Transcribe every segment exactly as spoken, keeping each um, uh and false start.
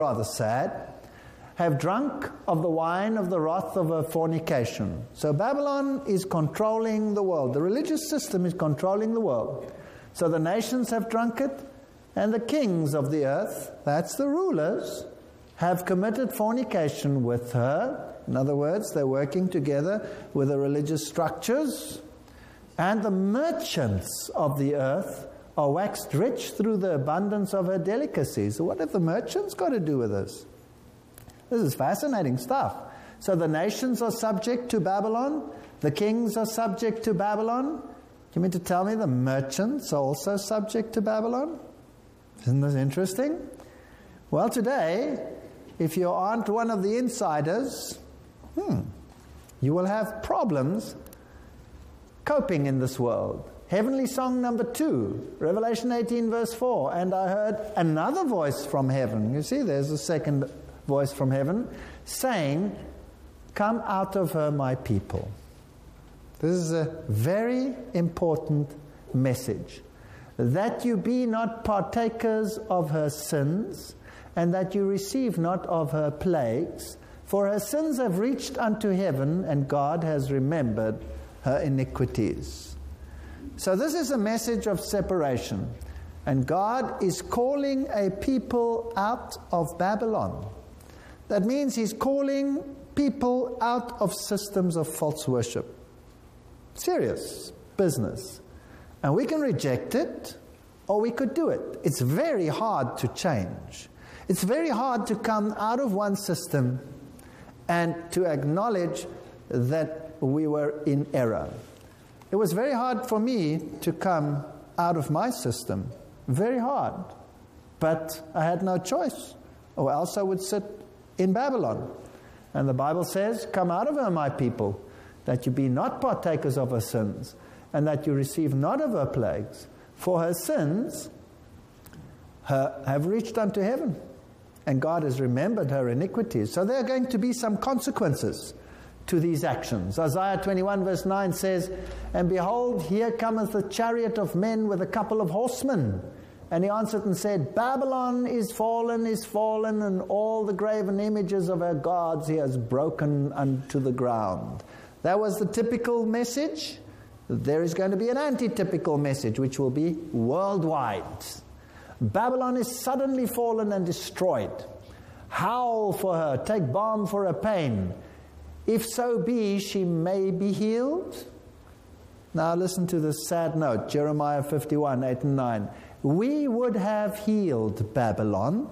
rather sad, have drunk of the wine of the wrath of her fornication. So Babylon is controlling the world. The religious system is controlling the world. So the nations have drunk it, and the kings of the earth, that's the rulers, have committed fornication with her. In other words, they're working together with the religious structures. And the merchants of the earth are waxed rich through the abundance of her delicacies. So what have the merchants got to do with this? This is fascinating stuff. So the nations are subject to Babylon. The kings are subject to Babylon. You mean to tell me the merchants are also subject to Babylon? Isn't this interesting? Well, today, if you aren't one of the insiders, hmm, you will have problems coping in this world. Heavenly song number two, Revelation eighteen verse four. And I heard another voice from heaven. You see, there's a second voice from heaven saying, "Come out of her, my people." This is a very important message. That you be not partakers of her sins, and that you receive not of her plagues. For her sins have reached unto heaven, and God has remembered her iniquities. So this is a message of separation. And God is calling a people out of Babylon. That means He's calling people out of systems of false worship. Serious business. And we can reject it, or we could do it. It's very hard to change. It's very hard to come out of one system and to acknowledge that we were in error. It was very hard for me to come out of my system. Very hard. But I had no choice, or else I would sit in Babylon. And the Bible says, "Come out of her, my people, that you be not partakers of her sins, and that you receive not of her plagues. For her sins her, have reached unto heaven, and God has remembered her iniquities." So there are going to be some consequences to these actions. Isaiah twenty-one verse nine says, "And behold, here cometh the chariot of men with a couple of horsemen. And he answered and said, Babylon is fallen, is fallen, and all the graven images of her gods he has broken unto the ground." That was the typical message. There is going to be an anti-typical message, which will be worldwide. Babylon is suddenly fallen and destroyed. Howl for her, take balm for her pain. If so be she may be healed. Now listen to this sad note, Jeremiah fifty-one, eight and nine. "We would have healed Babylon,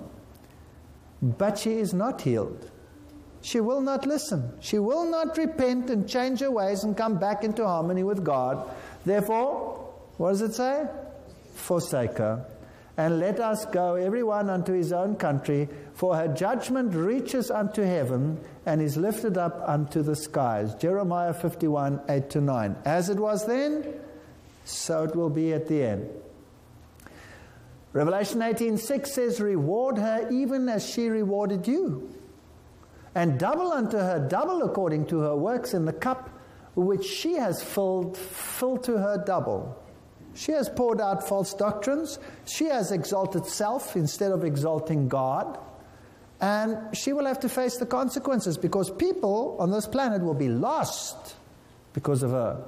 but she is not healed. She will not listen. She will not repent and change her ways and come back into harmony with God. Therefore," what does it say? "Forsake her. And let us go every one unto his own country, for her judgment reaches unto heaven and is lifted up unto the skies." Jeremiah fifty-one, eight to nine. As it was then, so it will be at the end. Revelation eighteen six says, "Reward her even as she rewarded you, and double unto her double according to her works, in the cup which she has filled, fill to her double." She has poured out false doctrines. She has exalted self instead of exalting God. And she will have to face the consequences, because people on this planet will be lost because of her.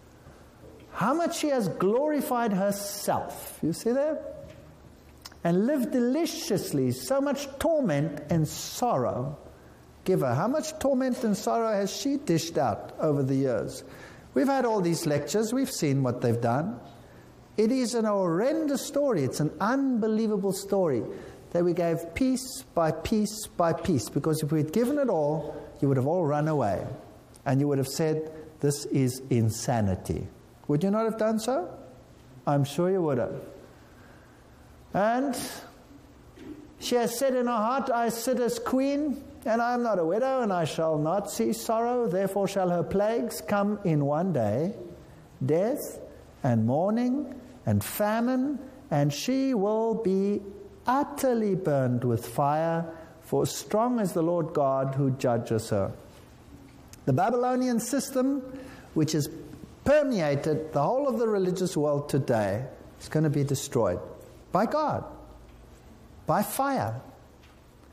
How much she has glorified herself. You see that? And lived deliciously. So much torment and sorrow. Give her. How much torment and sorrow has she dished out over the years? We've had all these lectures. We've seen what they've done. It is an horrendous story. It's an unbelievable story that we gave piece by piece by piece. Because if we'd given it all, you would have all run away. And you would have said, "This is insanity." Would you not have done so? I'm sure you would have. And she has said in her heart, "I sit as queen, and I am not a widow, and I shall not see sorrow. Therefore shall her plagues come in one day, death and mourning and famine, and she will be utterly burned with fire, for strong is the Lord God who judges her." The Babylonian system, which has permeated the whole of the religious world today, is going to be destroyed by God, by fire.